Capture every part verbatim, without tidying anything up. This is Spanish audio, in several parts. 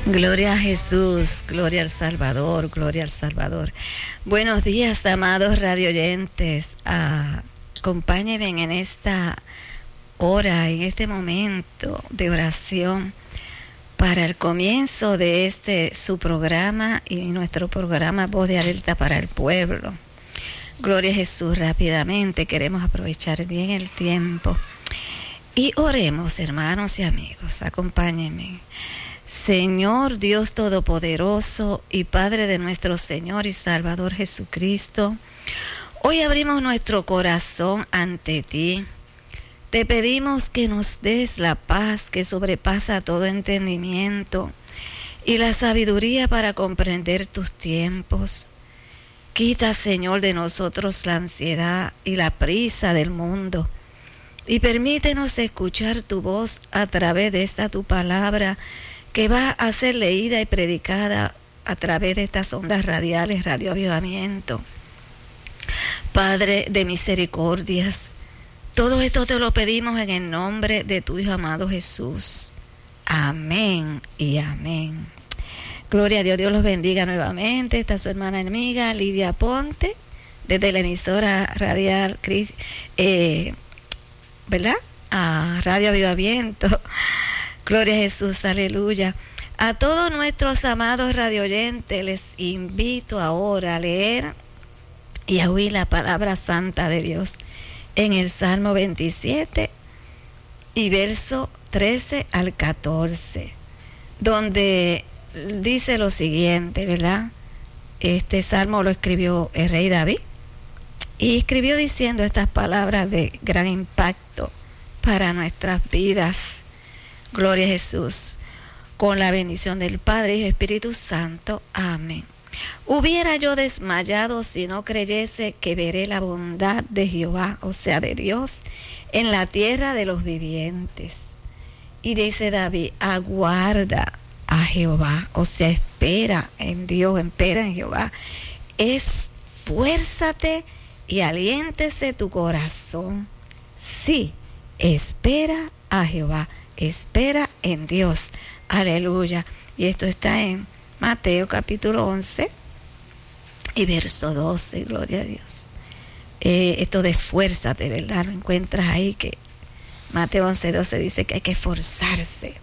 Gloria a Jesús, gloria al Salvador, gloria al Salvador. Buenos días, amados radioyentes. Ah, acompáñenme en esta hora, en este momento de oración para el comienzo de este su programa y nuestro programa Voz de Alerta para el Pueblo. Gloria a Jesús. Rápidamente queremos aprovechar bien el tiempo y oremos, hermanos y amigos. Acompáñenme. Señor Dios Todopoderoso y Padre de nuestro Señor y Salvador Jesucristo, hoy abrimos nuestro corazón ante ti. Te pedimos que nos des la paz que sobrepasa todo entendimiento y la sabiduría para comprender tus tiempos. Quita, Señor, de nosotros la ansiedad y la prisa del mundo y permítenos escuchar tu voz a través de esta tu palabra, que va a ser leída y predicada a través de estas ondas radiales, Radio Avivamiento. Padre de misericordias, todo esto te lo pedimos en el nombre de tu Hijo amado Jesús. Amén y amén. Gloria a Dios, Dios los bendiga nuevamente. Esta es su hermana amiga Lidia Ponte, desde la emisora radial, eh, ¿verdad? A Radio Avivamiento. Gloria a Jesús, aleluya. A todos nuestros amados radioyentes les invito ahora a leer y a oír la palabra santa de Dios en el Salmo veintisiete y verso trece al catorce, donde dice lo siguiente, ¿verdad? Este salmo lo escribió el rey David y escribió diciendo estas palabras de gran impacto para nuestras vidas. Gloria a Jesús. Con la bendición del Padre y Espíritu Santo. Amén. Hubiera yo desmayado si no creyese que veré la bondad de Jehová, o sea, de Dios, en la tierra de los vivientes. Y dice David, aguarda a Jehová, o sea, espera en Dios, espera en Jehová. Esfuérzate y aliéntese tu corazón. Sí, espera a Jehová. Espera en Dios, aleluya. Y esto está en Mateo capítulo once y verso doce, gloria a Dios. Eh, esto de esfuérzate, ¿verdad? Lo encuentras ahí, que Mateo once, doce dice que hay que esforzarse.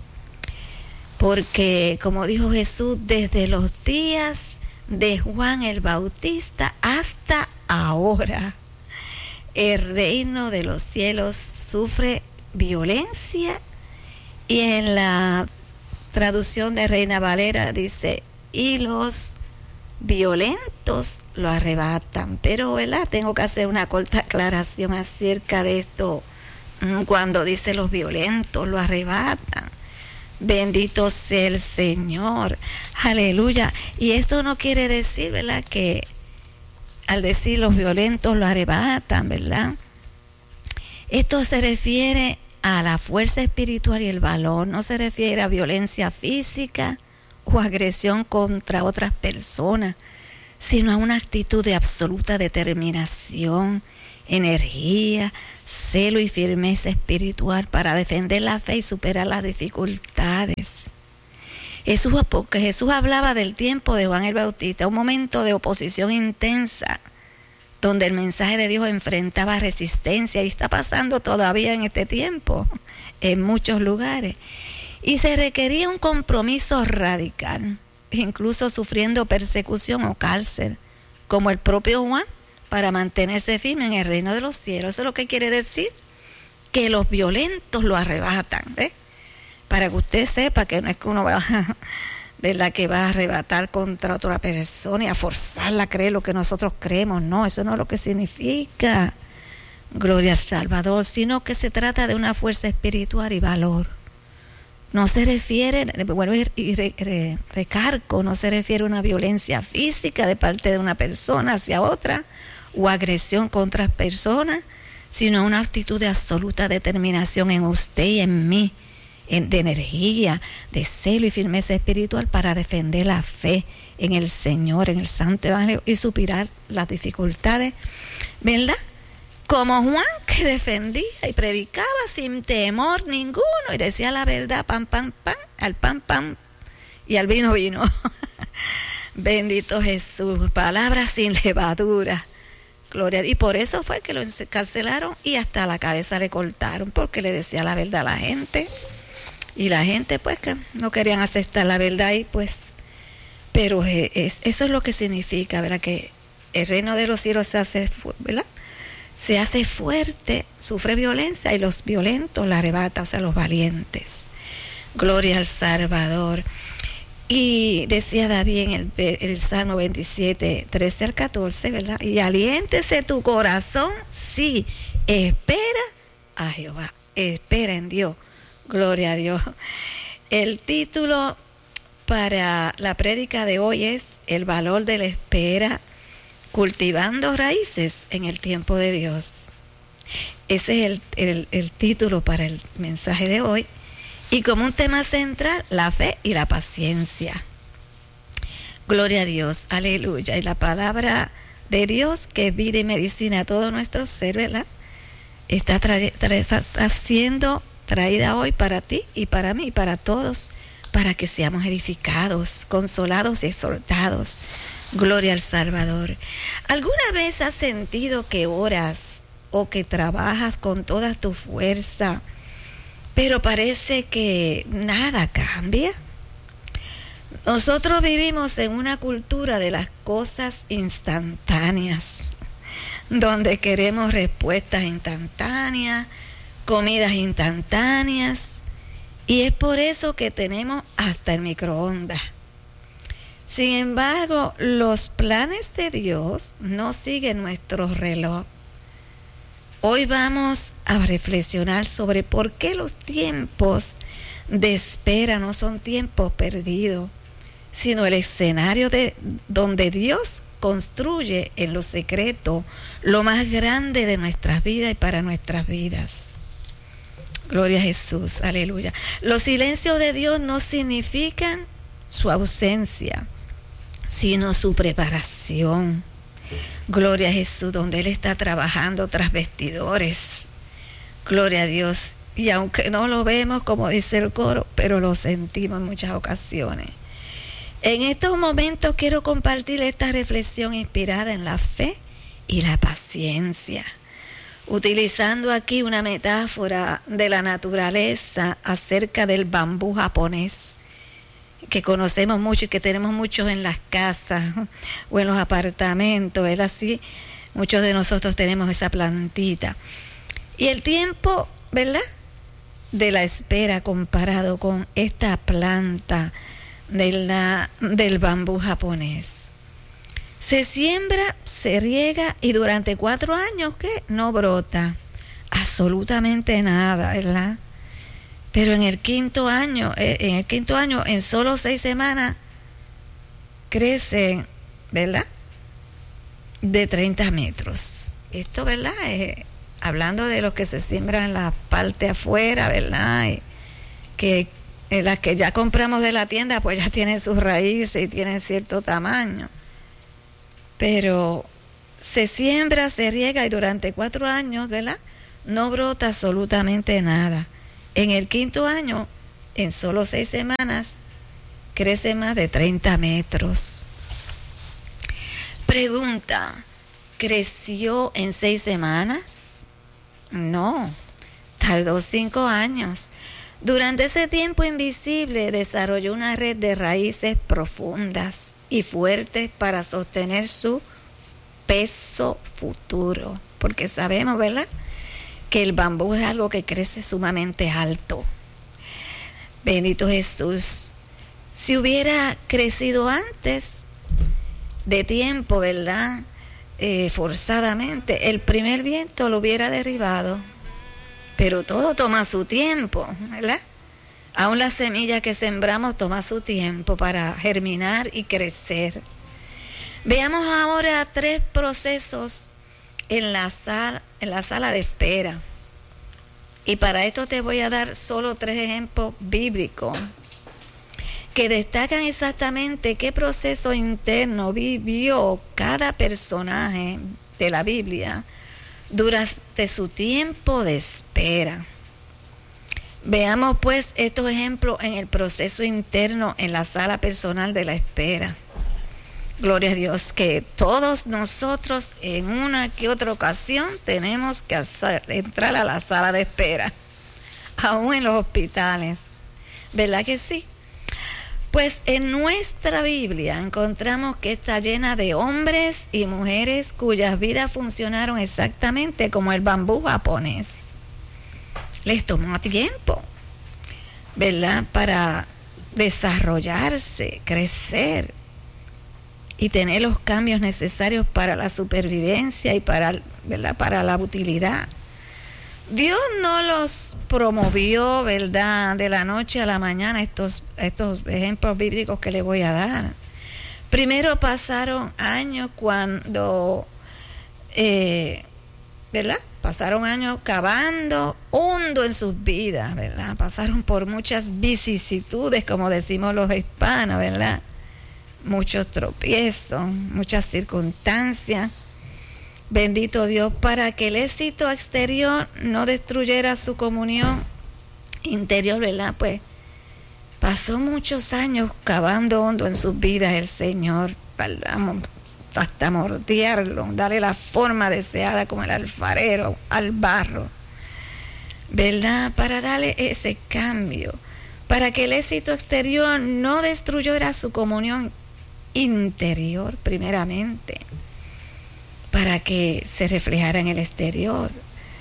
Porque, como dijo Jesús, desde los días de Juan el Bautista hasta ahora, el reino de los cielos sufre violencia. Y en la traducción de Reina Valera dice, y los violentos lo arrebatan. Pero, ¿verdad? Tengo que hacer una corta aclaración acerca de esto. Cuando dice los violentos lo arrebatan. Bendito sea el Señor. Aleluya. Y esto no quiere decir, ¿verdad?, que al decir los violentos lo arrebatan, ¿verdad? Esto se refiere a la fuerza espiritual y el valor. No se refiere a violencia física o agresión contra otras personas, sino a una actitud de absoluta determinación, energía, celo y firmeza espiritual para defender la fe y superar las dificultades. Jesús, porque Jesús hablaba del tiempo de Juan el Bautista, un momento de oposición intensa, donde el mensaje de Dios enfrentaba resistencia, y está pasando todavía en este tiempo, en muchos lugares. Y se requería un compromiso radical, incluso sufriendo persecución o cárcel, como el propio Juan, para mantenerse firme en el reino de los cielos. Eso es lo que quiere decir, que los violentos lo arrebatan, ¿eh? Para que usted sepa que no es que uno va a... ¿verdad?, que va a arrebatar contra otra persona y a forzarla a creer lo que nosotros creemos. No, eso no es lo que significa, gloria al Salvador, sino que se trata de una fuerza espiritual y valor. No se refiere, bueno, y re, re, recargo, no se refiere a una violencia física de parte de una persona hacia otra o agresión contra personas, sino una actitud de absoluta determinación en usted y en mí, de energía, de celo y firmeza espiritual para defender la fe en el Señor, en el Santo Evangelio, y superar las dificultades, ¿verdad? Como Juan, que defendía y predicaba sin temor ninguno y decía la verdad, pam, pam, pam, al pam, pam, y al vino vino. Bendito Jesús, palabras sin levadura. Gloria a Dios. Y por eso fue que lo encarcelaron y hasta la cabeza le cortaron, porque le decía la verdad a la gente. Y la gente pues que no querían aceptar la verdad y pues, pero es, es, eso es lo que significa, ¿verdad? Que el reino de los cielos se hace, ¿verdad? Se hace fuerte, sufre violencia y los violentos la arrebata, o sea, los valientes. Gloria al Salvador. Y decía David en el, el Salmo veintisiete, trece al catorce, ¿verdad? Y aliéntese tu corazón, sí, espera a Jehová, espera en Dios. Gloria a Dios. El título para la prédica de hoy es El valor de la espera, cultivando raíces en el tiempo de Dios. Ese es el, el, el título para el mensaje de hoy. Y como un tema central, la fe y la paciencia. Gloria a Dios, aleluya. Y la palabra de Dios, que es vida y medicina a todo nuestro ser, ¿verdad? Está, tra- tra- está siendo traída hoy para ti y para mí y para todos, para que seamos edificados, consolados y exhortados. Gloria al Salvador. ¿Alguna vez has sentido que oras o que trabajas con toda tu fuerza, pero parece que nada cambia? Nosotros vivimos en una cultura de las cosas instantáneas, donde queremos respuestas instantáneas, comidas instantáneas, y es por eso que tenemos hasta el microondas. Sin embargo, los planes de Dios no siguen nuestro reloj. Hoy vamos a reflexionar sobre por qué los tiempos de espera no son tiempos perdidos, sino el escenario de donde Dios construye en lo secreto lo más grande de nuestras vidas y para nuestras vidas. Gloria a Jesús, aleluya. Los silencios de Dios no significan su ausencia, sino su preparación. Gloria a Jesús, donde Él está trabajando tras vestidores. Gloria a Dios. Y aunque no lo vemos, como dice el coro, pero lo sentimos en muchas ocasiones. En estos momentos quiero compartir esta reflexión inspirada en la fe y la paciencia, utilizando aquí una metáfora de la naturaleza acerca del bambú japonés, que conocemos mucho y que tenemos muchos en las casas o en los apartamentos, ¿verdad? Así, muchos de nosotros tenemos esa plantita. Y el tiempo, ¿verdad?, de la espera comparado con esta planta de la, del bambú japonés. Se siembra, se riega y durante cuatro años, ¿qué? No brota absolutamente nada, ¿verdad? Pero en el quinto año, en el quinto año, en solo seis semanas, crece, ¿verdad?, de treinta metros. Esto, ¿verdad?, eh, hablando de los que se siembran en la parte afuera, ¿verdad?, y que eh, las que ya compramos de la tienda, pues ya tienen sus raíces y tienen cierto tamaño. Pero se siembra, se riega y durante cuatro años, ¿verdad?, no brota absolutamente nada. En el quinto año, en solo seis semanas, crece más de treinta metros. Pregunta, ¿creció en seis semanas? No, tardó cinco años. Durante ese tiempo invisible desarrolló una red de raíces profundas y fuertes para sostener su peso futuro. Porque sabemos, ¿verdad?, que el bambú es algo que crece sumamente alto. Bendito Jesús. Si hubiera crecido antes de tiempo, ¿verdad?, eh, forzadamente, el primer viento lo hubiera derribado. Pero todo toma su tiempo, ¿verdad? Aún la semilla que sembramos toma su tiempo para germinar y crecer. Veamos ahora tres procesos en la sala, en la sala de espera. Y para esto te voy a dar solo tres ejemplos bíblicos que destacan exactamente qué proceso interno vivió cada personaje de la Biblia durante su tiempo de espera. Veamos pues estos ejemplos en el proceso interno, en la sala personal de la espera. Gloria a Dios, que todos nosotros en una que otra ocasión tenemos que hacer, entrar a la sala de espera, aún en los hospitales. ¿Verdad que sí? Pues en nuestra Biblia encontramos que está llena de hombres y mujeres cuyas vidas funcionaron exactamente como el bambú japonés. Les tomó tiempo, ¿verdad?, para desarrollarse, crecer y tener los cambios necesarios para la supervivencia y para, ¿verdad?, para la utilidad. Dios no los promovió, ¿verdad?, de la noche a la mañana, estos, estos ejemplos bíblicos que les voy a dar. Primero pasaron años cuando, eh, ¿verdad?, pasaron años cavando hondo en sus vidas, ¿verdad? Pasaron por muchas vicisitudes, como decimos los hispanos, ¿verdad? Muchos tropiezos, muchas circunstancias. Bendito Dios, para que el éxito exterior no destruyera su comunión interior, ¿verdad? Pues pasó muchos años cavando hondo en sus vidas el Señor, ¿verdad?, hasta moldearlo, darle la forma deseada como el alfarero al barro, ¿verdad?, para darle ese cambio, para que el éxito exterior no destruyera su comunión interior primeramente, para que se reflejara en el exterior.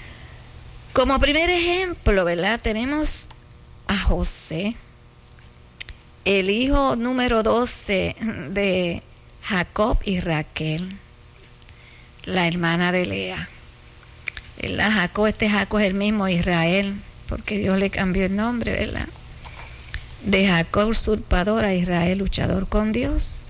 Como primer ejemplo, ¿verdad?, tenemos a José, el hijo número doce de Jacob y Raquel, la hermana de Lea. ¿Verdad? Jacob, este Jacob es el mismo Israel, porque Dios le cambió el nombre, ¿verdad? De Jacob usurpador a Israel luchador con Dios.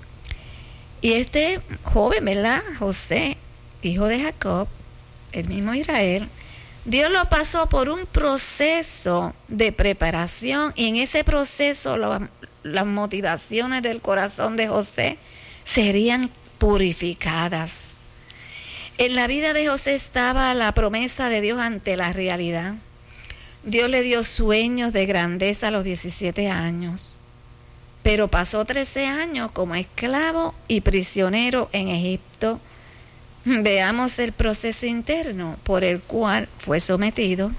Y este joven, ¿verdad?, José, hijo de Jacob, el mismo Israel, Dios lo pasó por un proceso de preparación, y en ese proceso lo, las motivaciones del corazón de José serían purificadas. En la vida de José estaba la promesa de Dios ante la realidad. Dios le dio sueños de grandeza a los diecisiete años, pero pasó trece años como esclavo y prisionero en Egipto. Veamos el proceso interno por el cual fue sometido.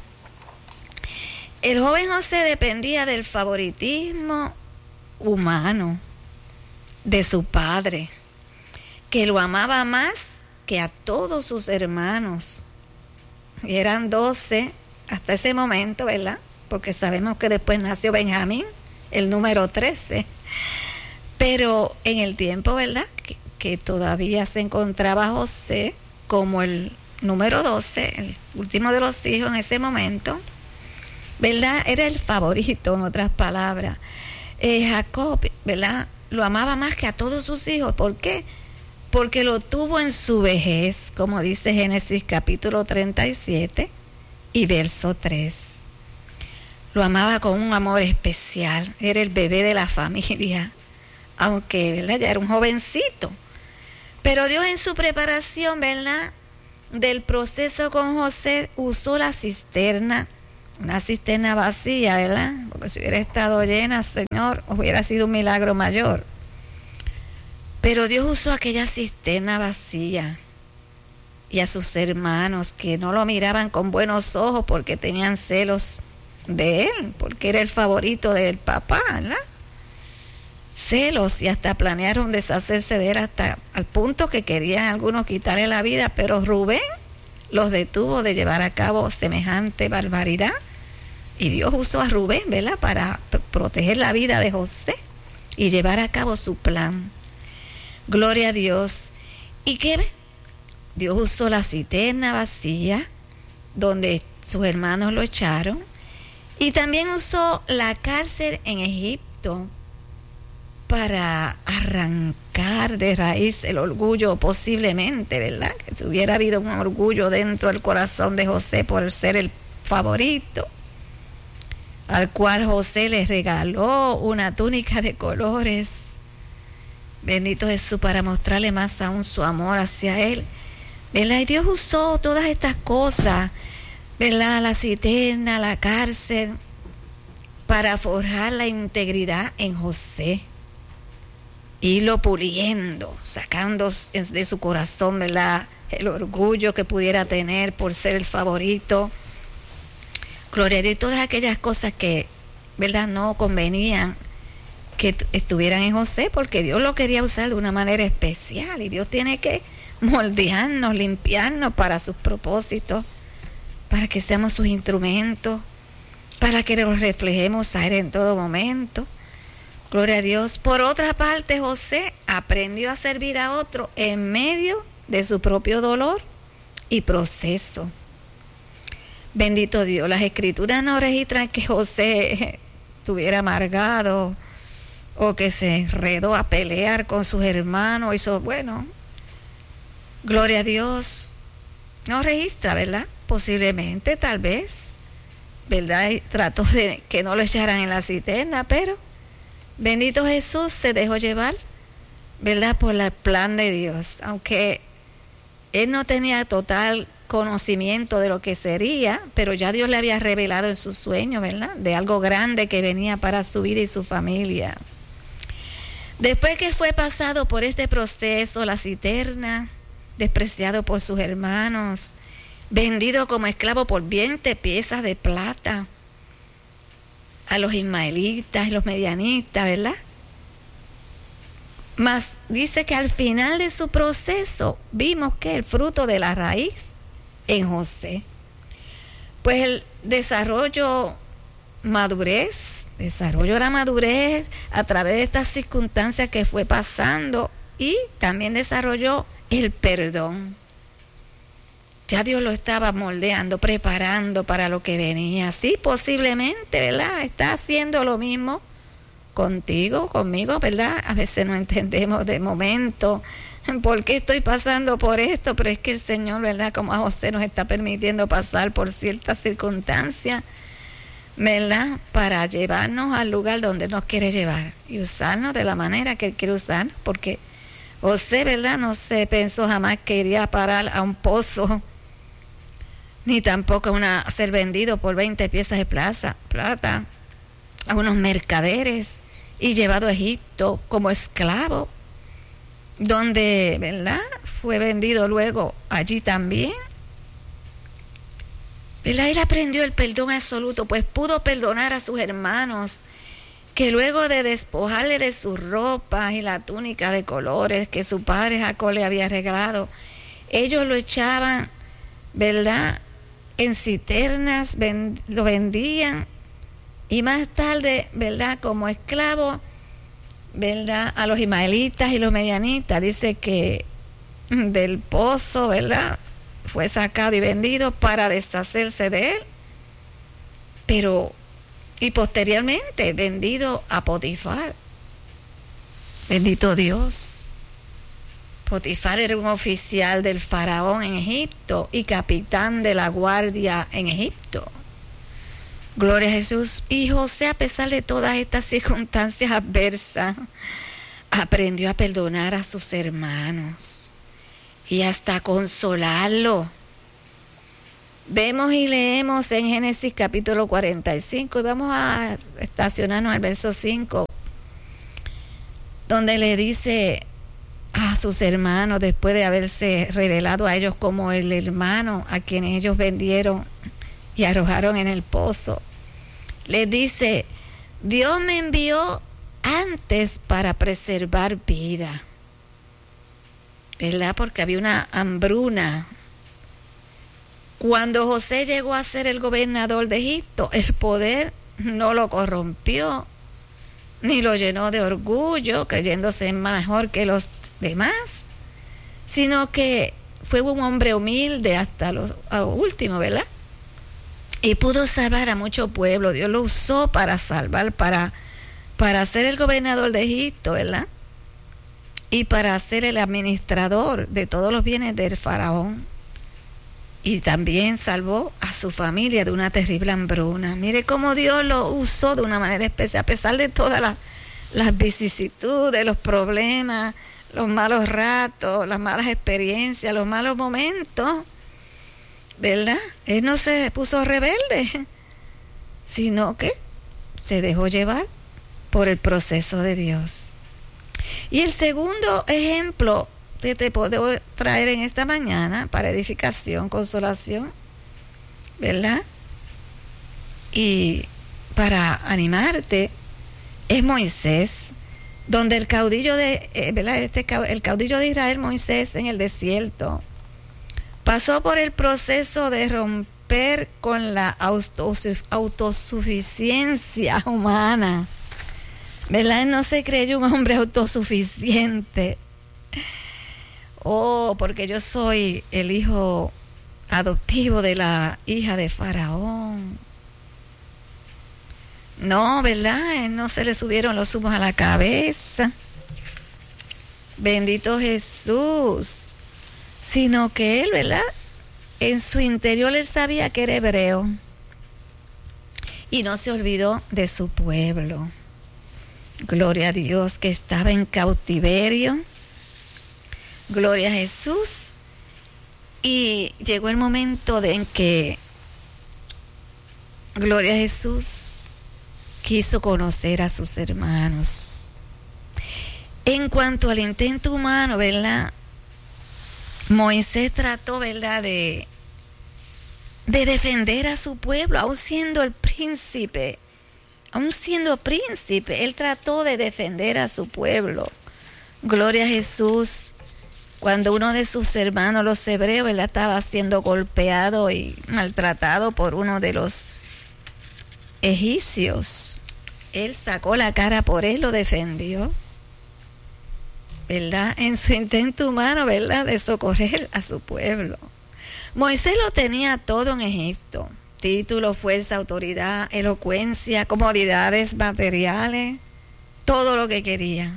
El joven José dependía del favoritismo humano de su padre, que lo amaba más que a todos sus hermanos. Y eran doce hasta ese momento, ¿verdad? Porque sabemos que después nació Benjamín, el número trece. Pero en el tiempo, ¿verdad?, que, que todavía se encontraba José como el número doce, el último de los hijos en ese momento, ¿verdad?, era el favorito, en otras palabras. Eh, Jacob, ¿verdad?, lo amaba más que a todos sus hijos. ¿Por qué? Porque lo tuvo en su vejez, como dice Génesis capítulo treinta y siete y verso tres. Lo amaba con un amor especial, era el bebé de la familia, aunque, ¿verdad?, ya era un jovencito. Pero Dios en su preparación, ¿verdad?, del proceso con José, usó la cisterna, una cisterna vacía, ¿verdad? Porque si hubiera estado llena, Señor, hubiera sido un milagro mayor. Pero Dios usó aquella cisterna vacía, y a sus hermanos que no lo miraban con buenos ojos porque tenían celos de él, porque era el favorito del papá, ¿verdad? Celos, y hasta planearon deshacerse de él hasta al punto que querían algunos quitarle la vida, pero Rubén los detuvo de llevar a cabo semejante barbaridad, y Dios usó a Rubén, ¿verdad?, para pr- proteger la vida de José y llevar a cabo su plan. Gloria a Dios. ¿Y qué ve? Dios usó la cisterna vacía donde sus hermanos lo echaron, y también usó la cárcel en Egipto para arrancar de raíz el orgullo, posiblemente, ¿verdad? Que si hubiera habido un orgullo dentro del corazón de José por ser el favorito, al cual José le regaló una túnica de colores. Bendito Jesús, para mostrarle más aún su amor hacia él, ¿verdad? Y Dios usó todas estas cosas, ¿verdad?, la cisterna, la cárcel, para forjar la integridad en José, irlo puliendo, sacando de su corazón, ¿verdad?, el orgullo que pudiera tener por ser el favorito, gloria a Dios, y todas aquellas cosas que, ¿verdad?, no convenían que estuvieran en José, porque Dios lo quería usar de una manera especial, y Dios tiene que moldearnos, limpiarnos para sus propósitos, para que seamos sus instrumentos, para que los reflejemos a Él en todo momento. Gloria a Dios. Por otra parte, José aprendió a servir a otro en medio de su propio dolor y proceso. Bendito Dios. Las escrituras no registran que José estuviera amargado o que se enredó a pelear con sus hermanos. Hizo, bueno, gloria a Dios. No registra, ¿verdad? Posiblemente, tal vez, ¿verdad? Y trató de que no lo echaran en la cisterna, pero bendito Jesús se dejó llevar, ¿verdad?, por el plan de Dios. Aunque él no tenía total conocimiento de lo que sería, pero ya Dios le había revelado en sus sueños, ¿verdad?, de algo grande que venía para su vida y su familia. Después que fue pasado por este proceso, la cisterna, despreciado por sus hermanos, vendido como esclavo por veinte piezas de plata a los ismaelitas y los medianitas, ¿verdad? Mas dice que al final de su proceso vimos que el fruto de la raíz en José, pues el desarrollo, madurez, desarrollo la madurez a través de estas circunstancias que fue pasando, y también desarrolló el perdón. Ya Dios lo estaba moldeando, preparando para lo que venía. Sí, posiblemente, ¿verdad?, está haciendo lo mismo contigo, conmigo, ¿verdad? A veces no entendemos de momento por qué estoy pasando por esto, pero es que el Señor, ¿verdad?, como a José, nos está permitiendo pasar por ciertas circunstancias, ¿verdad?, para llevarnos al lugar donde nos quiere llevar y usarnos de la manera que Él quiere usarnos, porque José, ¿verdad?, no se pensó jamás que iría a parar a un pozo, ni tampoco una, a ser vendido por veinte piezas de plaza, plata a unos mercaderes y llevado a Egipto como esclavo, donde, ¿verdad?, fue vendido luego allí también. ¿Verdad? Él aprendió el perdón absoluto, pues pudo perdonar a sus hermanos, que luego de despojarle de sus ropas y la túnica de colores que su padre Jacob le había regalado, ellos lo echaban, ¿verdad?, en cisternas, ven, lo vendían, y más tarde, ¿verdad?, como esclavo, ¿verdad?, a los ismaelitas y los medianitas. Dice que del pozo, ¿verdad?, fue sacado y vendido para deshacerse de él, pero y posteriormente vendido a Potifar. Bendito Dios. Potifar era un oficial del faraón en Egipto y capitán de la guardia en Egipto. Gloria a Jesús. Y José, a pesar de todas estas circunstancias adversas, aprendió a perdonar a sus hermanos y hasta consolarlo. Vemos y leemos en Génesis capítulo cuarenta y cinco, y vamos a estacionarnos al verso cinco, donde le dice a sus hermanos, después de haberse revelado a ellos como el hermano a quienes ellos vendieron y arrojaron en el pozo, les dice: Dios me envió antes para preservar vida, ¿verdad?, porque había una hambruna. Cuando José llegó a ser el gobernador de Egipto, el poder no lo corrompió, ni lo llenó de orgullo, creyéndose mejor que los demás, sino que fue un hombre humilde hasta lo, lo último, ¿verdad? Y pudo salvar a mucho pueblo. Dios lo usó para salvar, para, para ser el gobernador de Egipto, ¿verdad? Y para ser el administrador de todos los bienes del faraón. Y también salvó a su familia de una terrible hambruna. Mire cómo Dios lo usó de una manera especial, a pesar de todas las, las vicisitudes, los problemas, los malos ratos, las malas experiencias, los malos momentos, ¿verdad? Él no se puso rebelde, sino que se dejó llevar por el proceso de Dios. Y el segundo ejemplo que te puedo traer en esta mañana para edificación, consolación, ¿verdad? Y para animarte es Moisés, donde el caudillo de, eh, ¿verdad? Este, el caudillo de Israel, Moisés, en el desierto, pasó por el proceso de romper con la autosuficiencia humana, ¿verdad? Él no se creyó un hombre autosuficiente. Oh, porque yo soy el hijo adoptivo de la hija de Faraón. No, ¿verdad? No se le subieron los humos a la cabeza. Bendito Jesús. Sino que él, ¿verdad? En su interior él sabía que era hebreo. Y no se olvidó de su pueblo. Gloria a Dios, que estaba en cautiverio. Gloria a Jesús. Y llegó el momento de en que, gloria a Jesús, quiso conocer a sus hermanos. En cuanto al intento humano, ¿verdad? Moisés trató, ¿verdad?, de, de defender a su pueblo, aún siendo el príncipe, aún siendo príncipe, él trató de defender a su pueblo. Gloria a Jesús. Cuando uno de sus hermanos, los hebreos, ¿verdad?, estaba siendo golpeado y maltratado por uno de los egipcios, él sacó la cara por él, lo defendió, ¿verdad? En su intento humano, ¿verdad?, de socorrer a su pueblo. Moisés lo tenía todo en Egipto: título, fuerza, autoridad, elocuencia, comodidades materiales, todo lo que quería,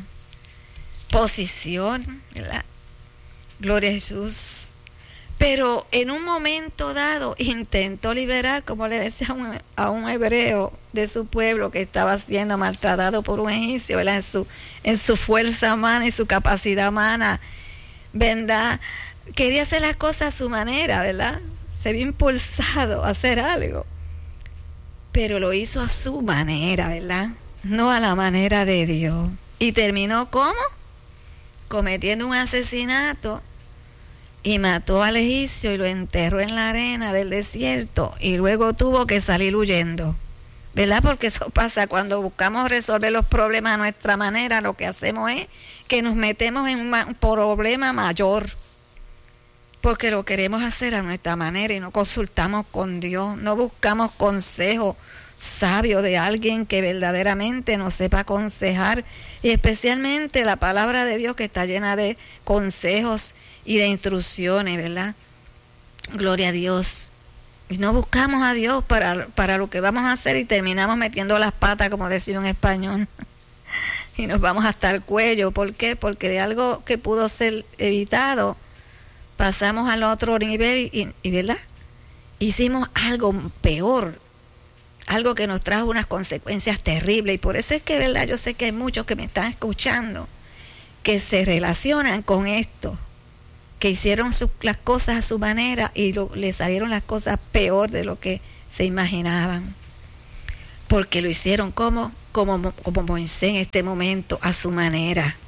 posición, ¿verdad? Gloria a Jesús. Pero en un momento dado intentó liberar, como le decía a un, a un hebreo de su pueblo que estaba siendo maltratado por un egipcio, ¿verdad? En su, en su fuerza humana y su capacidad humana, ¿verdad? Quería hacer las cosas a su manera, ¿verdad? Se vio impulsado a hacer algo, pero lo hizo a su manera, ¿verdad? No a la manera de Dios. Y terminó ¿cómo? Cometiendo un asesinato y mató al egipcio y lo enterró en la arena del desierto y luego tuvo que salir huyendo, ¿verdad? Porque eso pasa cuando buscamos resolver los problemas a nuestra manera. Lo que hacemos es que nos metemos en un problema mayor porque lo queremos hacer a nuestra manera y no consultamos con Dios, no buscamos consejo sabio de alguien que verdaderamente nos sepa aconsejar, y especialmente la palabra de Dios, que está llena de consejos y de instrucciones, ¿verdad? Gloria a Dios. Y no buscamos a Dios para, para lo que vamos a hacer y terminamos metiendo las patas, como decía en español, y nos vamos hasta el cuello. ¿Por qué? Porque de algo que pudo ser evitado pasamos al otro nivel y, y ¿verdad? Hicimos algo peor, algo que nos trajo unas consecuencias terribles. Y por eso es que, ¿verdad?, yo sé que hay muchos que me están escuchando que se relacionan con esto, que hicieron su, las cosas a su manera y lo, le salieron las cosas peor de lo que se imaginaban, porque lo hicieron como, como, como Moisés en este momento, a su manera.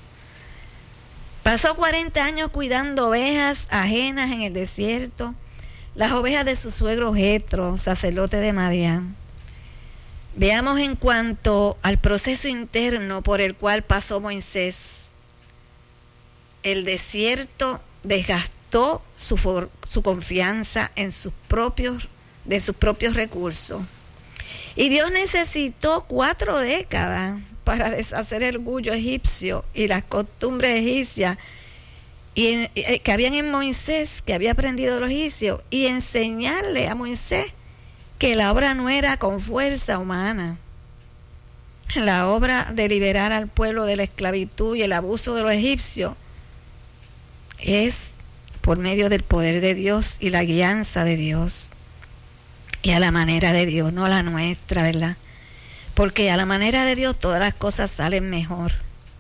Pasó cuarenta años cuidando ovejas ajenas en el desierto, las ovejas de su suegro Jetro, sacerdote de Madián. Veamos en cuanto al proceso interno por el cual pasó Moisés. El desierto desgastó su, for, su confianza en sus propios, de sus propios recursos. Y Dios necesitó cuatro décadas para deshacer el orgullo egipcio y las costumbres egipcias y en, eh, que habían en Moisés, que había aprendido de los egipcios, y enseñarle a Moisés que la obra no era con fuerza humana. La obra de liberar al pueblo de la esclavitud y el abuso de los egipcios es por medio del poder de Dios y la guianza de Dios, y a la manera de Dios, no a la nuestra, ¿verdad? Porque a la manera de Dios todas las cosas salen mejor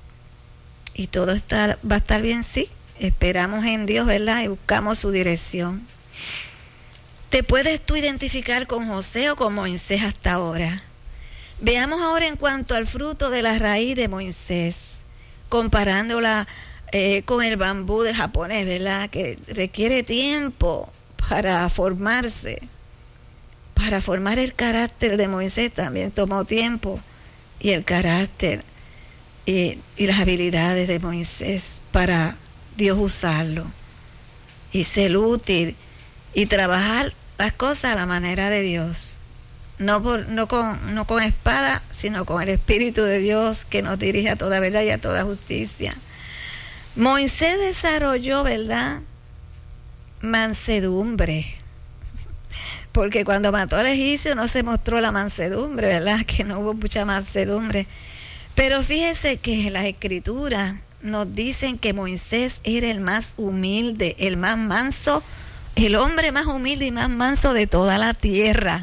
y todo está, va a estar bien, sí. Esperamos en Dios, ¿verdad? Y buscamos su dirección. ¿Te puedes tú identificar con José o con Moisés hasta ahora? Veamos ahora en cuanto al fruto de la raíz de Moisés, comparándola eh, con el bambú de japonés, ¿verdad? Que requiere tiempo para formarse. Para formar el carácter de Moisés también tomó tiempo, y el carácter y, y las habilidades de Moisés para Dios usarlo y ser útil y trabajar las cosas a la manera de Dios. No, por, no, con, no con espada, sino con el Espíritu de Dios que nos dirige a toda verdad y a toda justicia. Moisés desarrolló, ¿verdad?, mansedumbre, porque cuando mató al egipcio no se mostró la mansedumbre, ¿verdad?, que no hubo mucha mansedumbre. Pero fíjese que las Escrituras nos dicen que Moisés era el más humilde, el más manso, el hombre más humilde y más manso de toda la tierra.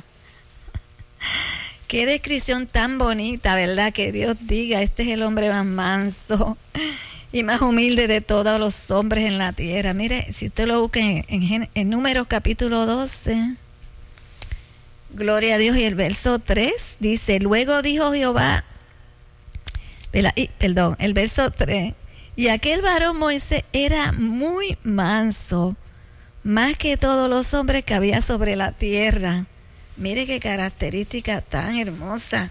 Qué descripción tan bonita, ¿verdad? Que Dios diga, este es el hombre más manso y más humilde de todos los hombres en la tierra. Mire, si usted lo busca en, en, en Números capítulo doce, gloria a Dios, y el verso tres dice, luego dijo Jehová, y, perdón, el verso tres, y aquel varón Moisés era muy manso, más que todos los hombres que había sobre la tierra. Mire qué característica tan hermosa.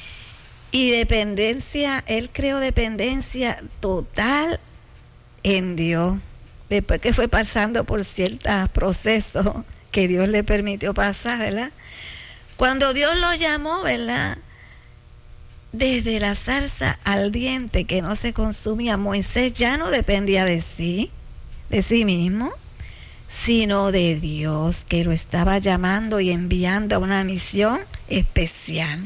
Y dependencia, él creó dependencia total en Dios, después que fue pasando por ciertos procesos que Dios le permitió pasar, ¿verdad? Cuando Dios lo llamó, ¿verdad?, desde la zarza ardiente que no se consumía, Moisés ya no dependía de sí, de sí mismo, sino de Dios, que lo estaba llamando y enviando a una misión especial.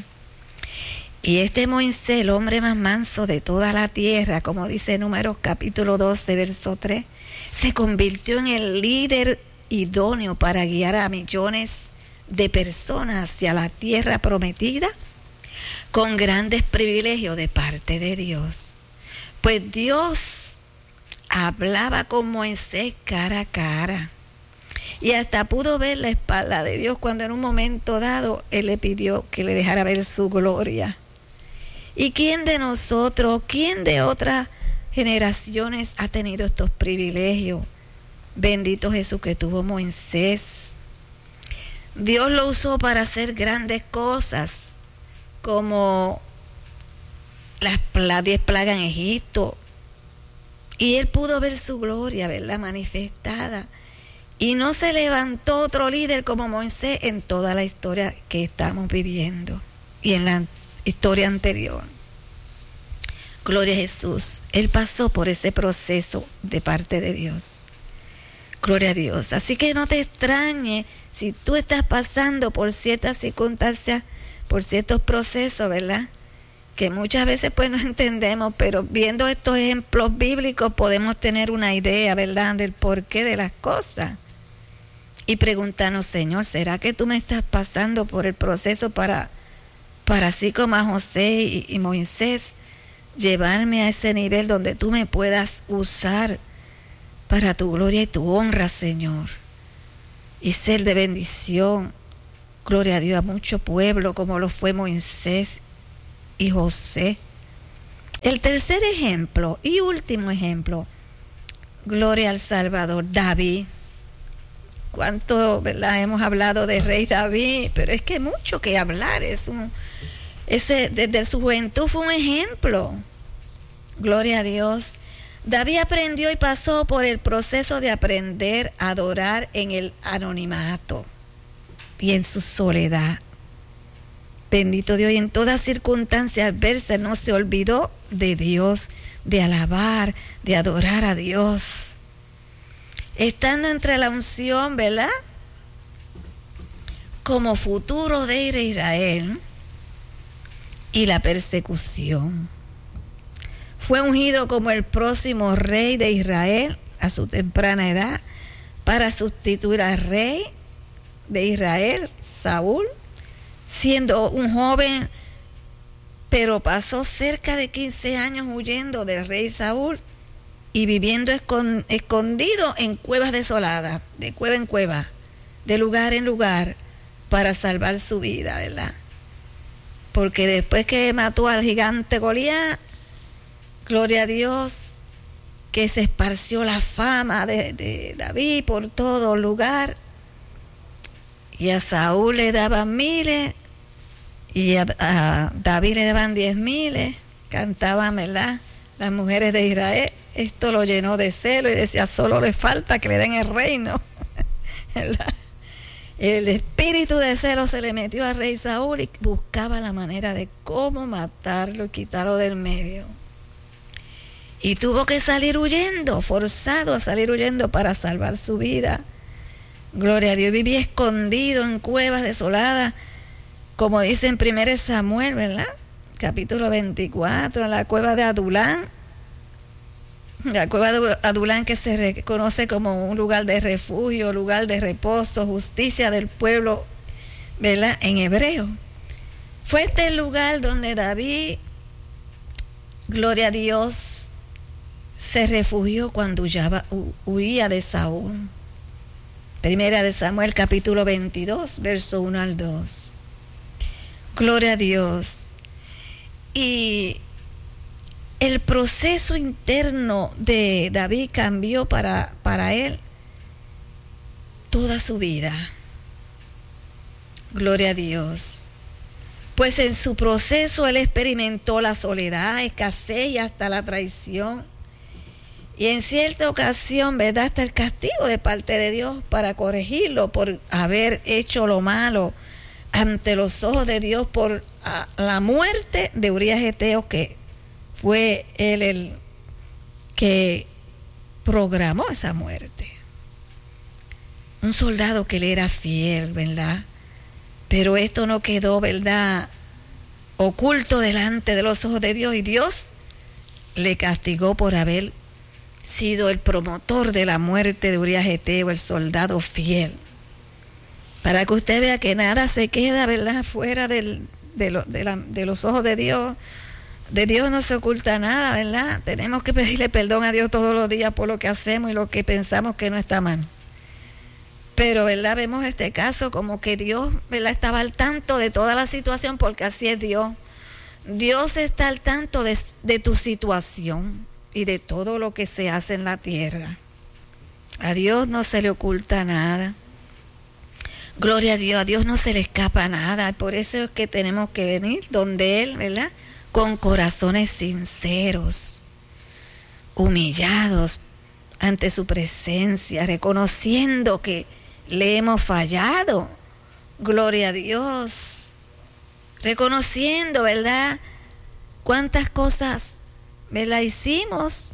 Y este Moisés, el hombre más manso de toda la tierra, como dice Números capítulo doce, verso tres, se convirtió en el líder idóneo para guiar a millones de personas hacia la tierra prometida, con grandes privilegios de parte de Dios. Pues Dios hablaba con Moisés cara a cara, y hasta pudo ver la espalda de Dios cuando en un momento dado Él le pidió que le dejara ver su gloria. ¿Y quién de nosotros, quién de otras generaciones ha tenido estos privilegios? Bendito Jesús que tuvo Moisés. Dios lo usó para hacer grandes cosas, como las, las diez plagas en Egipto, y él pudo ver su gloria, ¿verdad?, manifestada. Y no se levantó otro líder como Moisés en toda la historia que estamos viviendo y en la historia anterior. Gloria a Jesús. Él pasó por ese proceso de parte de Dios. Gloria a Dios. Así que no te extrañe si tú estás pasando por ciertas circunstancias, por ciertos procesos, ¿verdad?, que muchas veces pues no entendemos, pero viendo estos ejemplos bíblicos podemos tener una idea, ¿verdad?, del porqué de las cosas. Y preguntarnos, Señor, ¿será que tú me estás pasando por el proceso para, para así como a José y, y Moisés, llevarme a ese nivel donde tú me puedas usar para tu gloria y tu honra, Señor, y ser de bendición, gloria a Dios, a mucho pueblo como lo fue Moisés y José? El tercer ejemplo y último ejemplo, gloria al Salvador, David. Cuánto, ¿verdad?, hemos hablado de rey David, pero es que hay mucho que hablar. Es un, ese, desde su juventud fue un ejemplo. Gloria a Dios. David aprendió y pasó por el proceso de aprender a adorar en el anonimato y en su soledad. Bendito Dios, y en todas circunstancias adversas no se olvidó de Dios, de alabar, de adorar a Dios. Estando entre la unción, ¿verdad?, como futuro de Israel, y la persecución. Fue ungido como el próximo rey de Israel a su temprana edad para sustituir al rey de Israel, Saúl, siendo un joven, pero pasó cerca de quince años huyendo del rey Saúl y viviendo escondido en cuevas desoladas, de cueva en cueva, de lugar en lugar, para salvar su vida, ¿verdad? porque después que mató al gigante Goliat, gloria a Dios, que se esparció la fama de, de David por todo lugar, y a Saúl le daban miles, y a, a David le daban diez miles, cantaban, ¿verdad?, las mujeres de Israel. Esto lo llenó de celo y decía, solo le falta que le den el reino, ¿verdad? El espíritu de celo se le metió al rey Saúl y buscaba la manera de cómo matarlo y quitarlo del medio. Y tuvo que salir huyendo, forzado a salir huyendo para salvar su vida. Gloria a Dios, vivía escondido en cuevas desoladas, como dice en primero Samuel, ¿verdad? Capítulo veinticuatro, en la cueva de Adulán. La cueva de Adulán, que se reconoce como un lugar de refugio, lugar de reposo, justicia del pueblo, ¿verdad?, en hebreo. Fue este el lugar donde David, gloria a Dios, se refugió cuando huyaba, huía de Saúl. Primera de Samuel, capítulo veintidós, verso uno al dos. Gloria a Dios. Y el proceso interno de David cambió para, para él toda su vida. Gloria a Dios. Pues en su proceso él experimentó la soledad, escasez y hasta la traición. Y en cierta ocasión, ¿verdad?, hasta el castigo de parte de Dios para corregirlo por haber hecho lo malo ante los ojos de Dios, por a, la muerte de Urías Eteo, que fue él el que programó esa muerte. Un soldado que le era fiel, ¿verdad? Pero esto no quedó, ¿verdad?, oculto delante de los ojos de Dios, y Dios le castigó por haber sido el promotor de la muerte de Urías Eteo, el soldado fiel. Para que usted vea que nada se queda, ¿verdad?, fuera del, de, lo, de, la, de los ojos de Dios. De Dios no se oculta nada, ¿verdad? Tenemos que pedirle perdón a Dios todos los días por lo que hacemos y lo que pensamos que no está mal. Pero, ¿verdad?, vemos este caso como que Dios, ¿verdad?, estaba al tanto de toda la situación, porque así es Dios. Dios está al tanto de, de tu situación y de todo lo que se hace en la tierra. A Dios no se le oculta nada. Gloria a Dios, a Dios no se le escapa nada. Por eso es que tenemos que venir donde Él, ¿verdad?, con corazones sinceros, humillados ante su presencia, reconociendo que le hemos fallado. Gloria a Dios. Reconociendo, ¿verdad?, cuántas cosas, ¿verdad?, hicimos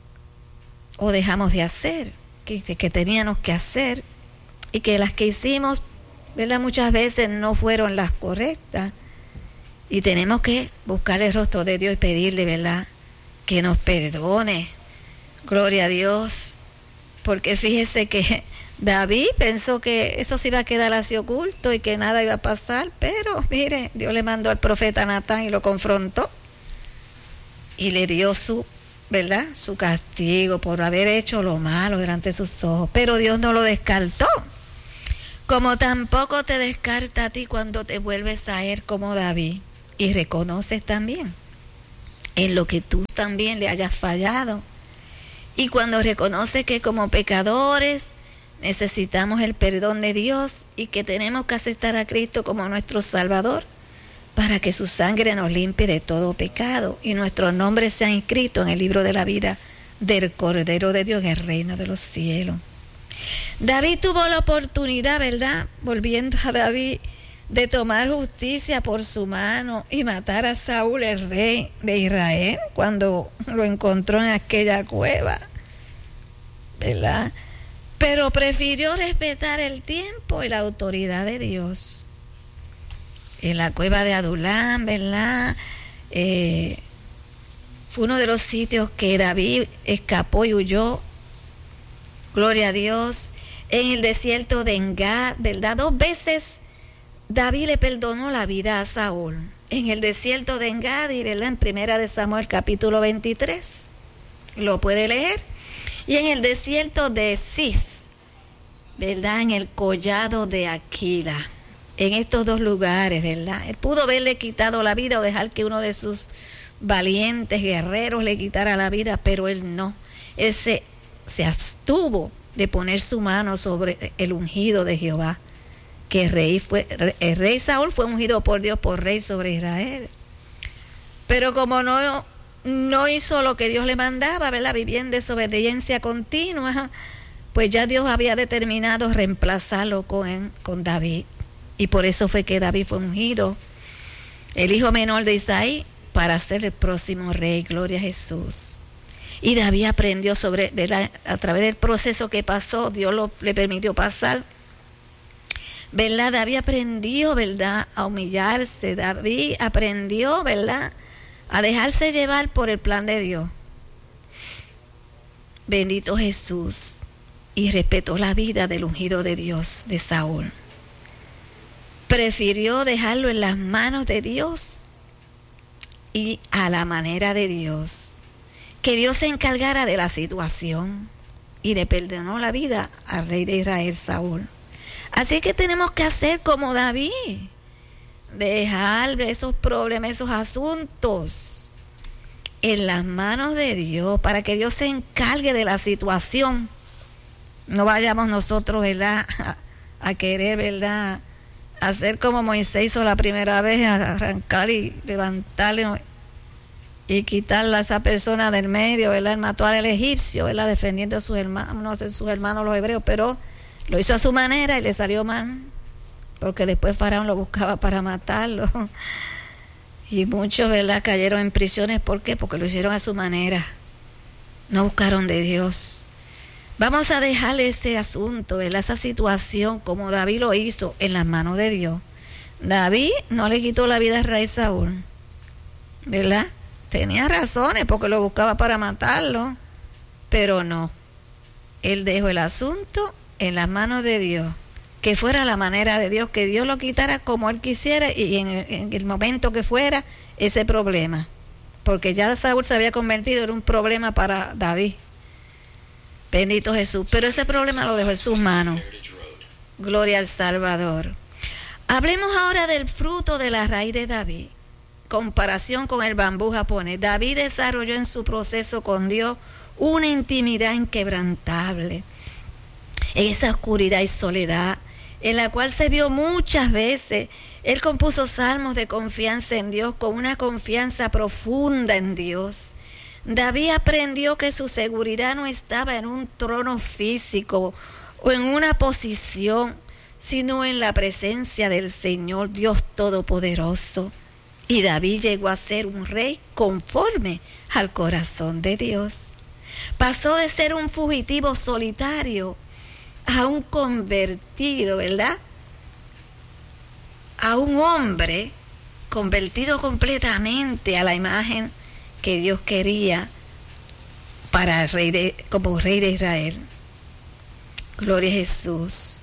o dejamos de hacer, que, que teníamos que hacer, y que las que hicimos, ¿verdad?, muchas veces no fueron las correctas. Y tenemos que buscar el rostro de Dios y pedirle, ¿verdad?, que nos perdone. Gloria a Dios. Porque fíjese que David pensó que eso se iba a quedar así oculto y que nada iba a pasar. Pero, mire, Dios le mandó al profeta Natán y lo confrontó. Y le dio su, ¿verdad?, su castigo por haber hecho lo malo delante de sus ojos. Pero Dios no lo descartó. Como tampoco te descarta a ti cuando te vuelves a Él como David. Y reconoces también en lo que tú también le hayas fallado. Y cuando reconoces que como pecadores necesitamos el perdón de Dios y que tenemos que aceptar a Cristo como nuestro Salvador para que su sangre nos limpie de todo pecado y nuestros nombres sean inscritos en el libro de la vida del Cordero de Dios en el reino de los cielos. David tuvo la oportunidad, ¿verdad?, volviendo a David, de tomar justicia por su mano y matar a Saúl, el rey de Israel, cuando lo encontró en aquella cueva, ¿verdad? Pero prefirió respetar el tiempo y la autoridad de Dios. En la cueva de Adulán, ¿verdad?, eh, fue uno de los sitios que David escapó y huyó. Gloria a Dios. En el desierto de Engad, ¿verdad? Dos veces David le perdonó la vida a Saúl. En el desierto de Engad, y ¿verdad?, en Primera de Samuel, capítulo veintitrés. Lo puede leer. Y en el desierto de Zif, ¿verdad?, en el collado de Aquila. en estos dos lugares, ¿verdad? Él pudo haberle quitado la vida o dejar que uno de sus valientes guerreros le quitara la vida, pero él no. Él se, se abstuvo de poner su mano sobre el ungido de Jehová, que el rey, fue, el rey Saúl fue ungido por Dios por rey sobre Israel. Pero como no, no hizo lo que Dios le mandaba, ¿verdad? Vivía en desobediencia continua, pues ya Dios había determinado reemplazarlo con, con David. Y por eso fue que David fue ungido, el hijo menor de Isaí, para ser el próximo rey. Gloria a Jesús. Y David aprendió sobre, ¿verdad? A través del proceso que pasó, Dios lo, le permitió pasar, ¿verdad? David aprendió, ¿verdad?, a humillarse. David aprendió, ¿verdad?, a dejarse llevar por el plan de Dios. Bendito Jesús. Y respetó la vida del ungido de Dios, de Saúl. Prefirió dejarlo en las manos de Dios y a la manera de Dios. Que Dios se encargara de la situación, y le perdonó la vida al rey de Israel, Saúl. Así que tenemos que hacer como David, dejar esos problemas, esos asuntos en las manos de Dios, para que Dios se encargue de la situación. No vayamos nosotros, ¿verdad?, a, a querer, ¿verdad?, hacer como Moisés hizo la primera vez, arrancar y levantarle y quitarle a esa persona del medio, ¿verdad? Él mató al egipcio, ¿verdad?, defendiendo a sus hermanos, a sus hermanos los hebreos, pero lo hizo a su manera y le salió mal, porque después Faraón lo buscaba para matarlo. Y muchos, ¿verdad?, cayeron en prisiones. ¿Por qué? Porque lo hicieron a su manera. No buscaron de Dios. Vamos a dejar ese asunto, ¿verdad?, esa situación, como David lo hizo, en las manos de Dios. David no le quitó la vida al rey Saúl, ¿verdad? Tenía razones porque lo buscaba para matarlo, pero no. Él dejó el asunto en las manos de Dios, que fuera la manera de Dios, que Dios lo quitara como Él quisiera y en el, en el momento que fuera ese problema, porque ya Saúl se había convertido en un problema para David. Bendito Jesús, pero ese problema lo dejó en sus manos. Gloria al Salvador. Hablemos ahora del fruto de la raíz de David. Comparación con el bambú japonés. David desarrolló en su proceso con Dios una intimidad inquebrantable, en esa oscuridad y soledad, en la cual se vio muchas veces. Él compuso salmos de confianza en Dios, con una confianza profunda en Dios. David aprendió que su seguridad no estaba en un trono físico o en una posición, sino en la presencia del Señor Dios Todopoderoso. Y David llegó a ser un rey conforme al corazón de Dios. Pasó de ser un fugitivo solitario a un convertido, ¿verdad?, a un hombre convertido completamente a la imagen que Dios quería para el rey de, como rey de Israel. Gloria a Jesús.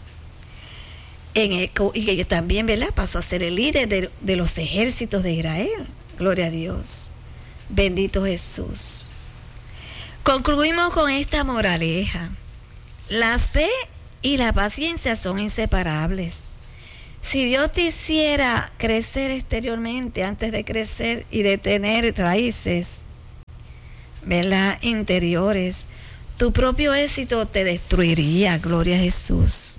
En el, y que también, ¿verdad?, pasó a ser el líder de, de los ejércitos de Israel. Gloria a Dios. Bendito Jesús. Concluimos con esta moraleja. La fe y la paciencia son inseparables. Si Dios te hiciera crecer exteriormente antes de crecer y de tener raíces, ¿verdad?, interiores, tu propio éxito te destruiría. Gloria a Jesús.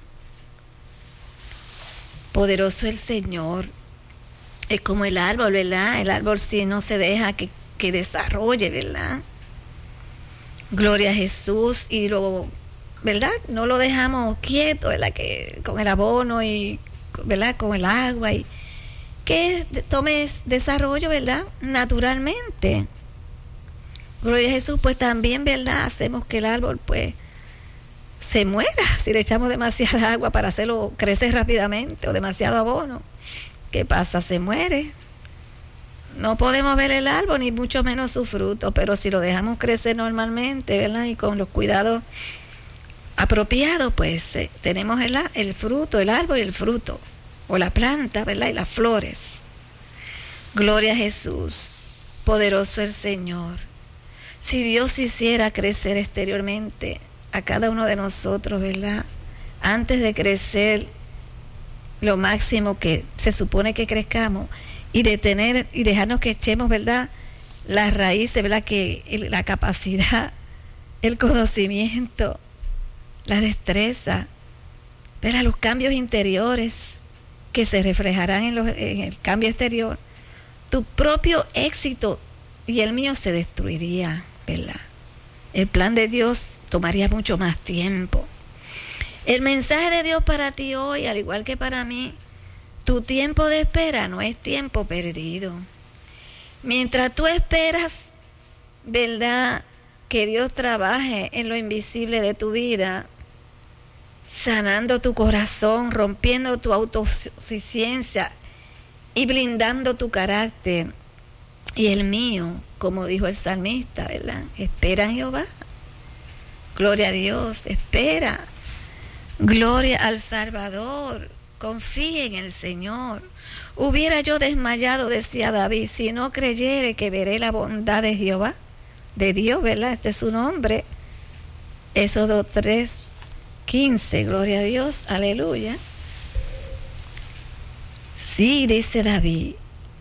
Poderoso el Señor. Es como el árbol, ¿verdad? El árbol, si no se deja que, que desarrolle, ¿verdad? Gloria a Jesús. Y lo, ¿verdad?, no lo dejamos quieto, ¿verdad?, que con el abono y, ¿verdad?, con el agua, y que tome desarrollo, ¿verdad?, naturalmente. Gloria a Jesús. Pues también, ¿verdad?, hacemos que el árbol, pues, se muera si le echamos demasiada agua para hacerlo crecer rápidamente, o demasiado abono. ¿Qué pasa? Se muere. No podemos ver el árbol, ni mucho menos su fruto, pero si lo dejamos crecer normalmente, ¿verdad?, y con los cuidados apropiados, pues eh, tenemos el, el fruto, el árbol y el fruto, o la planta, ¿verdad?, y las flores. Gloria a Jesús. Poderoso el Señor. Si Dios hiciera crecer exteriormente a cada uno de nosotros, ¿verdad?, antes de crecer lo máximo que se supone que crezcamos y detener y dejarnos que echemos, ¿verdad?, las raíces, ¿verdad?, que el, la capacidad, el conocimiento, la destreza, ¿verdad?, los cambios interiores que se reflejarán en, los, en el cambio exterior, tu propio éxito y el mío se destruiría, ¿verdad? El plan de Dios tomaría mucho más tiempo. El mensaje de Dios para ti hoy, al igual que para mí, tu tiempo de espera no es tiempo perdido. Mientras tú esperas, ¿verdad?, que Dios trabaje en lo invisible de tu vida, sanando tu corazón, rompiendo tu autosuficiencia y blindando tu carácter y el mío, como dijo el salmista, ¿verdad? Espera en Jehová. Gloria a Dios, espera. Gloria al Salvador. Confía en el Señor. Hubiera yo desmayado, decía David, si no creyere que veré la bondad de Jehová, de Dios, ¿verdad? Este es su nombre. Éxodo tres, quince, gloria a Dios, aleluya. Sí, dice David,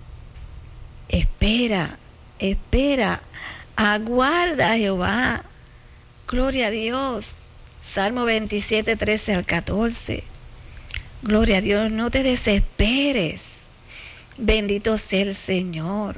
espera, espera, aguarda a Jehová, gloria a Dios. Salmo veintisiete, trece al catorce, gloria a Dios, no te desesperes, bendito sea el Señor,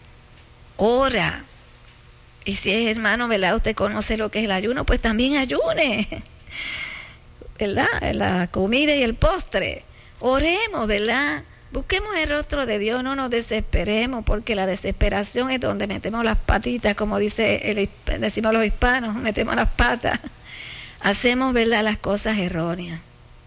ora. Y si es hermano, ¿verdad?, usted conoce lo que es el ayuno, pues también ayune, ¿verdad?, la comida y el postre, oremos, ¿verdad?, busquemos el rostro de Dios, no nos desesperemos, porque la desesperación es donde metemos las patitas, como dice el, decimos los hispanos, metemos las patas, hacemos, ¿verdad?, las cosas erróneas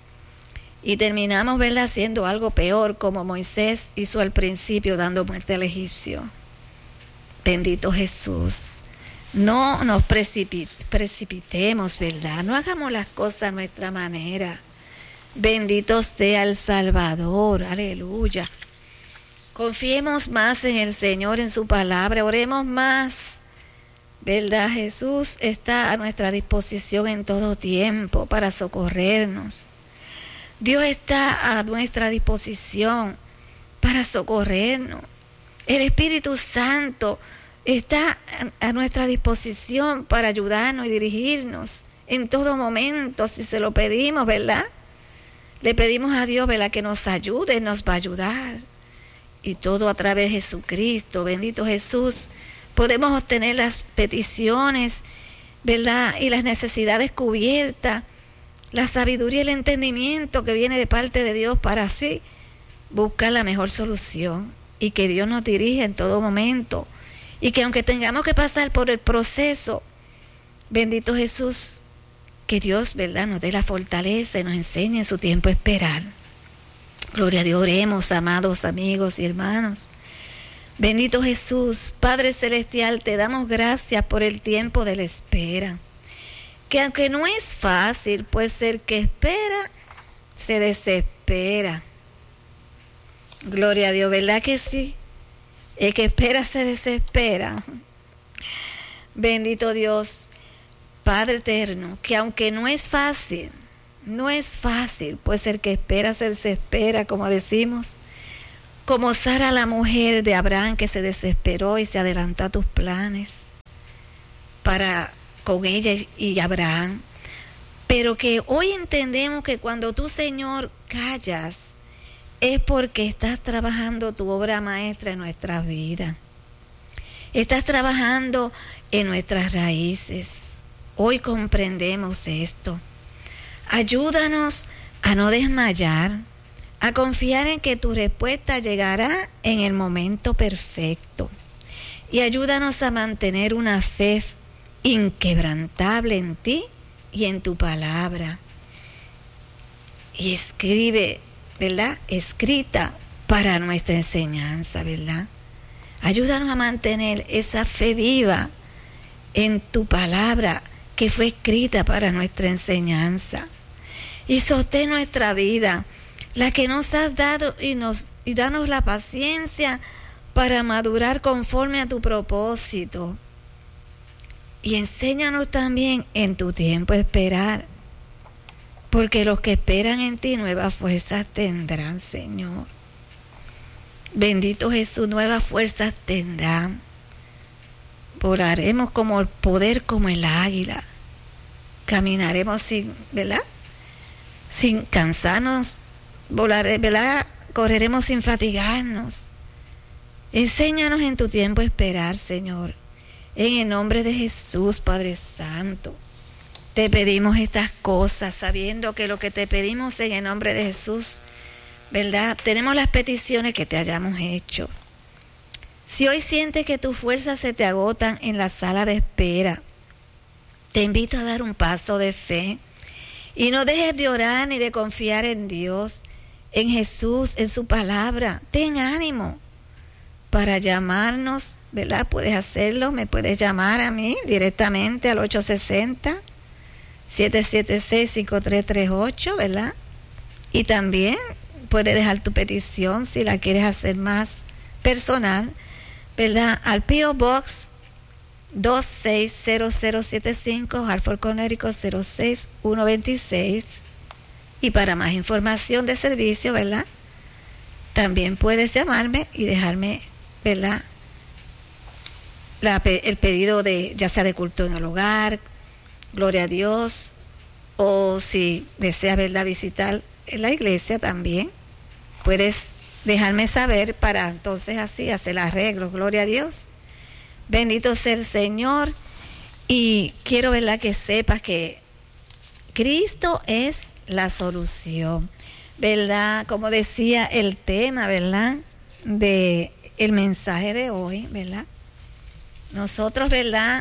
y terminamos, ¿verdad?, haciendo algo peor, como Moisés hizo al principio, dando muerte al egipcio. Bendito Jesús. No nos precipit- precipitemos, ¿verdad? No hagamos las cosas a nuestra manera. Bendito sea el Salvador, aleluya. Confiemos más en el Señor, en su palabra, oremos más, ¿verdad? Jesús está a nuestra disposición en todo tiempo para socorrernos. Dios está a nuestra disposición para socorrernos. El Espíritu Santo está a nuestra disposición para ayudarnos y dirigirnos en todo momento, si se lo pedimos, ¿verdad? Le pedimos a Dios, ¿verdad?, que nos ayude, nos va a ayudar. Y todo a través de Jesucristo, bendito Jesús, podemos obtener las peticiones, ¿verdad?, y las necesidades cubiertas, la sabiduría y el entendimiento que viene de parte de Dios para así buscar la mejor solución. Y que Dios nos dirija en todo momento. Y que aunque tengamos que pasar por el proceso, bendito Jesús, que Dios, ¿verdad?, nos dé la fortaleza y nos enseñe en su tiempo a esperar. Gloria a Dios, oremos, amados amigos y hermanos. Bendito Jesús, Padre Celestial, te damos gracias por el tiempo de la espera. Que aunque no es fácil, pues el que espera se desespera. Gloria a Dios, ¿verdad que sí? El que espera se desespera. Bendito Dios, Padre eterno, que aunque no es fácil, no es fácil, pues el que espera se desespera, como decimos. Como Sara, la mujer de Abraham, que se desesperó y se adelantó a tus planes para con ella y Abraham. Pero que hoy entendemos que cuando tú, Señor, callas, es porque estás trabajando tu obra maestra en nuestras vidas. Estás trabajando en nuestras raíces. Hoy comprendemos esto. Ayúdanos a no desmayar, a confiar en que tu respuesta llegará en el momento perfecto. Y ayúdanos a mantener una fe inquebrantable en ti y en tu palabra. Y escribe, ¿verdad?, escrita para nuestra enseñanza, ¿verdad? Ayúdanos a mantener esa fe viva en tu palabra que fue escrita para nuestra enseñanza. Y sostén nuestra vida, la que nos has dado, y, nos, y danos la paciencia para madurar conforme a tu propósito. Y enséñanos también en tu tiempo a esperar, porque los que esperan en ti nuevas fuerzas tendrán, Señor. Bendito Jesús, nuevas fuerzas tendrán. Volaremos como el poder como el águila. Caminaremos sin, ¿verdad? Sin cansarnos. Volaremos, ¿verdad? Correremos sin fatigarnos. Enséñanos en tu tiempo a esperar, Señor. En el nombre de Jesús, Padre Santo. Te pedimos estas cosas, sabiendo que lo que te pedimos en el nombre de Jesús, ¿verdad? Tenemos las peticiones que te hayamos hecho. Si hoy sientes que tus fuerzas se te agotan en la sala de espera, te invito a dar un paso de fe y no dejes de orar ni de confiar en Dios, en Jesús, en su palabra. Ten ánimo para llamarnos, ¿verdad? Puedes hacerlo, me puedes llamar a mí directamente al ocho seis cero, siete siete seis, cinco tres tres ocho, ¿verdad? Y también puedes dejar tu petición si la quieres hacer más personal, ¿verdad? Al P O Box dos seis cero cero siete cinco, Hartford, Connecticut cero seis uno veintiséis. Y para más información de servicio, ¿verdad? También puedes llamarme y dejarme, ¿verdad? La, el pedido de, ya sea de culto en el hogar, gloria a Dios, o si deseas, ¿verdad?, visitar la iglesia también, puedes dejarme saber para entonces así hacer el arreglo, gloria a Dios. Bendito sea el Señor. Y quiero, ¿verdad?, que sepas que Cristo es la solución, ¿verdad? Como decía el tema, ¿verdad?, de el mensaje de hoy, ¿verdad? Nosotros, ¿verdad?,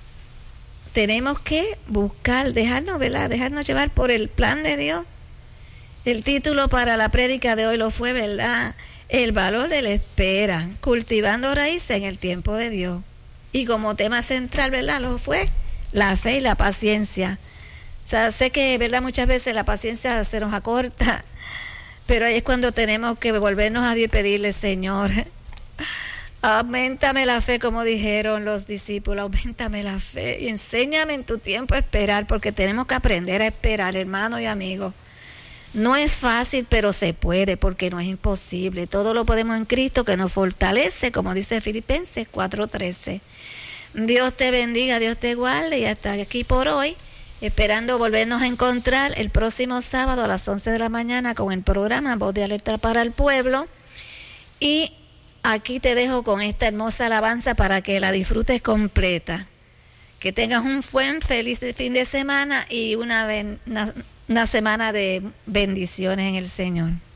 tenemos que buscar, dejarnos, ¿verdad?, dejarnos llevar por el plan de Dios. El título para la prédica de hoy lo fue, ¿verdad?, el valor de la espera, cultivando raíces en el tiempo de Dios. Y como tema central, ¿verdad?, lo fue la fe y la paciencia. O sea, sé que, ¿verdad?, muchas veces la paciencia se nos acorta, pero ahí es cuando tenemos que volvernos a Dios y pedirle: Señor, auméntame la fe, como dijeron los discípulos, auméntame la fe y enséñame en tu tiempo a esperar, porque tenemos que aprender a esperar, hermanos y amigos. No es fácil, pero se puede, porque no es imposible. Todo lo podemos en Cristo que nos fortalece, como dice Filipenses cuatro trece. Dios te bendiga, Dios te guarde, y hasta aquí por hoy, esperando volvernos a encontrar el próximo sábado a las once de la mañana con el programa Voz de Alerta para el Pueblo. Y aquí te dejo con esta hermosa alabanza para que la disfrutes completa. Que tengas un buen, feliz fin de semana y una, una, una semana de bendiciones en el Señor.